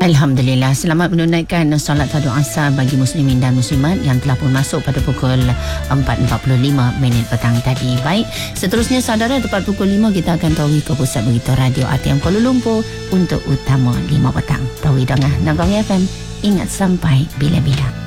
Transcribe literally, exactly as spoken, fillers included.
Alhamdulillah, selamat menunaikan solat fardu asar bagi muslimin dan muslimat yang telah pun masuk pada pukul empat empat puluh lima minit petang tadi. Baik, seterusnya saudara, tepat pukul lima kita akan tauhid ke pusat berita radio A T M Kuala Lumpur untuk utama lima petang. Tauhid Dengah Nagong F M, ingat sampai bila-bila.